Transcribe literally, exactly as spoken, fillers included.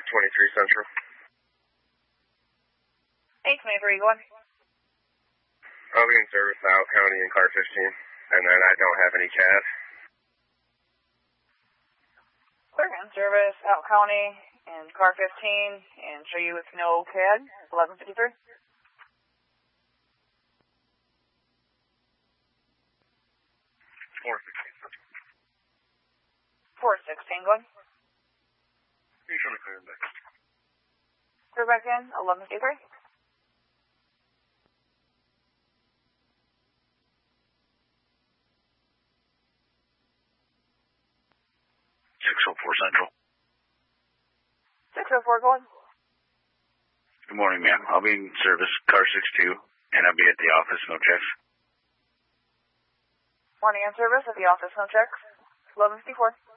twenty-three Central. eight twenty-three, go on. I'll be in service to Out County in car fifteen, and then I don't have any C A D. Clear in service, Out County in car fifteen, and show you with no C A D, eleven fifty-three. four sixteen. four sixteen, go on. You show me clear back. Clear back in, eleven fifty-three. six oh four Central. six oh four, go on. Good morning, ma'am. I'll be in service, car six two, and I'll be at the office, no checks. Morning in service at the office, no checks, eleven fifty-four.